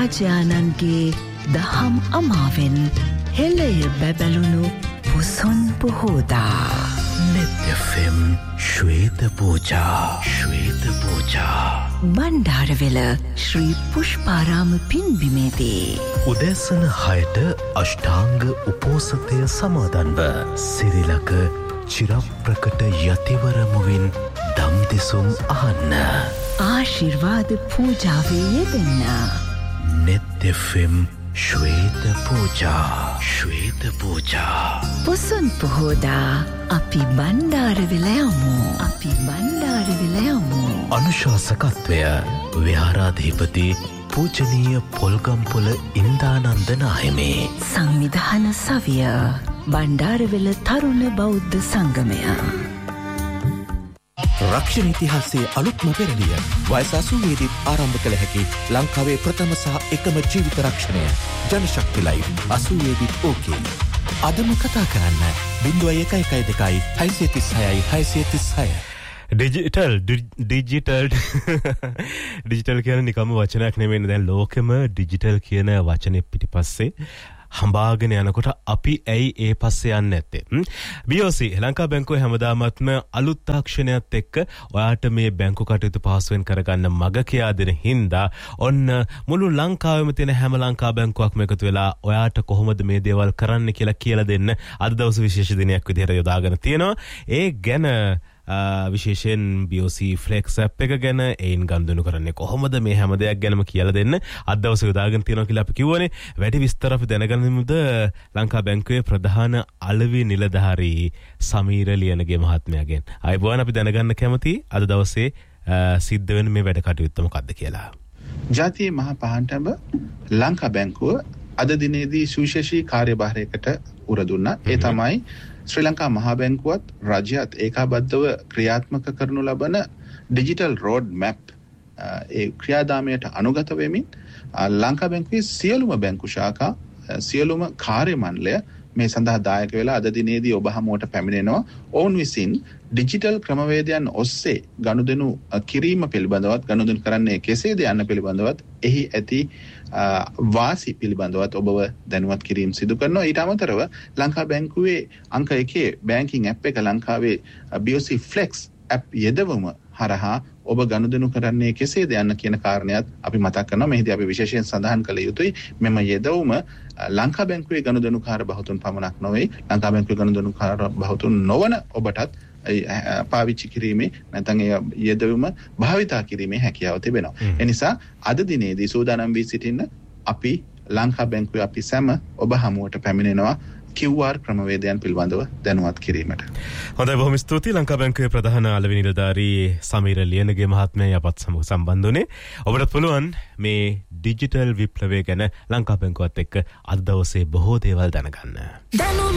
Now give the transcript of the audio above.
රාජානන්ගේ දහම් අමාවෙන් හෙළය බැබළුණු Poson පොහෝදා Net FM ශ්වේත පූජා බණ්ඩාරවෙල ශ්‍රී පුෂ්පාරාම පින්බිමේදී උදෑසන 6ට අෂ්ටාංග උපෝසථය සමාදන්ව සිරිලක චිරප්‍රකට යතිවරමුවින් දම් දෙසුම් අහන්න ආශිර්වාද පූජාවේ යෙදෙන්න Net FM ශ්වේත පූජා පුසොන් පොහෝදා අපි බණ්ඩාරවෙල යමු අනුශාසකත්වය විහාරාධිපති පූජනීය පොල්ගම්පොළ ඉන්දානන්ද නාහිමි සංවිධාන සවිය බණ්ඩාරවෙල තරුණ බෞද්ධ සංගමය රක්ෂණ ඉතිහාසයේ අලුත්ම පෙරළිය වයස 80 දී ආරම්භ කළ හැකි ලංකාවේ ප්‍රථම සහ එකම ජීවිත රක්ෂණය ජනශක්ති ලයිව් 80 දී ඕකේ අදම කතා කරන්න 0112 636 ඩිජිටල් කියන නිකම්ම වචනයක් නෙමෙයි දැන් ලෝකෙම ඩිජිටල් කියන වචනේ පිටිපස්සේ හම්බාගෙන යනකොට අපි ඇයි ඒ පස්සේ යන්නේ නැත්තේ? BOC ලංකා බැංකුවේ හැමදාමත්ම අලුත් තාක්ෂණයත් එක්ක ඔයාට මේ බැංකු කටයුතු පහසුවෙන් කරගන්න මග කියා දෙන හින්දා ඔන්න මුළු ලංකාවෙම තියෙන හැම ලංකා බැංකුවක්ම එකතු වෙලා ඔයාට කොහොමද මේ දේවල් කරන්න කියලා දෙන්න අද දවසේ විශේෂ දිනයක් විදිහට යොදාගෙන තියෙනවා. ඒ ගැන විශේෂයෙන් BOC Flex app එක ගැන ඒන් ගනුදෙනු කරන්නේ කොහොමද මේ හැම දෙයක් ගැනම කියලා දෙන්න අද දවසේ යොදාගෙන තියෙනවා කියලා අපි කිව්වනේ. වැඩි විස්තර අපි දැනගන්නමුද ලංකා බැංකුවේ ප්‍රධාන අලෙවි නිලධාරී සමීර ලියනගේ මහත්මයාගෙන්. ආයුබෝවන් අපි දැනගන්න කැමති අද දවසේ සිද්ධ වෙන මේ වැඩ කටයුත්ත මොකක්ද කියලා. ජාතියේ මහා පහන්ටඹ ලංකා බැංකුව අද දිනේදී සුවිශේෂී කාර්යභාරයකට උර දුන්නා. ඒ තමයි ශ්‍රී ලංකා මහා බැංකුවත් රජයත් ඒකාබද්ධව ක්‍රියාත්මක කරනු ලබන ඩිජිටල් රෝඩ් මැප් ඒ ක්‍රියාදාමයට අනුගත වෙමින් ලංකා බැංකුවේ සියලුම බැංකු ශාඛා සියලුම කාර්ය මණ්ඩලය මේ සඳහා දායක වෙලා අද දිනේදී ඔබ හමුවට පැමිණෙනවා. ඔවුන් විසින් ඩිජිටල් ක්‍රමවේදයන් ඔස්සේ ගනුදෙනු කිරීම පිළිබඳවත් ගනුදෙනු කරන්නේ කෙසේද යන්න පිළිබඳවත් එහි ඇති වාසි පිළිබඳවත් ඔබව දැනුවත් කිරීම සිදු කරනවා. ඊට අමතරව ලංකා බැංකුවේ අංක 1 බැංකින් ඇප් එක ලංකාවේ BOC Flex ඇප් යෙදවීම හරහා ඔබ ගනුදෙනු කරන්නේ කෙසේද යන්න කියන කාරණයක් අපි මතක් කරනවා. මෙහිදී අපි විශේෂයෙන් සඳහන් කළ යුතුයි මෙම යෙදවීම ලංකා බැංකුවේ ගනුදෙනුකාර බහුතුන් පමණක් නොවේ. ලංකා බැංකුවේ ගනුදෙනුකාර බහුතුන් නොවන ඔබටත් පාවිච්චි කිරීමේ නැත්නම් ඒ යෙදවීම භාවිතා කිරීමේ හැකියාව තිබෙනවා. ඒ නිසා අද දිනේදී සූදානම් වී සිටින්න අපි ලංකා බැංකුවේ අපි සැම ඔබ හමුවට පැමිණෙනවා QR ක්‍රමවේදයන් පිළිබඳව දැනුවත් කිරීමට. හොඳයි බොහොම ස්තුතියි ලංකා බැංකුවේ ප්‍රධාන අලෙවි නිලධාරී සමීර ලියනගේ මහත්මයා අපත් සමග සම්බන්ධ වුණේ. ඔබට පුළුවන් මේ ඩිජිටල් විප්ලවය ගැන ලංකා බැංකුවත් එක්ක අද දවසේ බොහෝ දේවල් දැනගන්න.